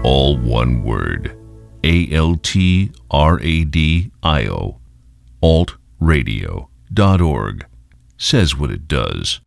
all one word. ALTRADIO. altradio.org. Says what it does.